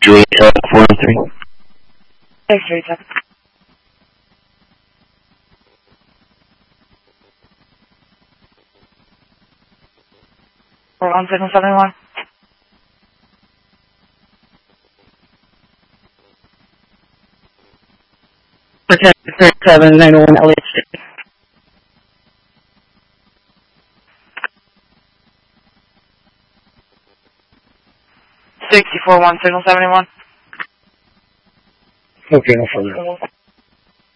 Juliet 413. Thanks, Teresa. 41771. Protect 3791 Elliott Street. 64-1 signal 71. Okay, no further.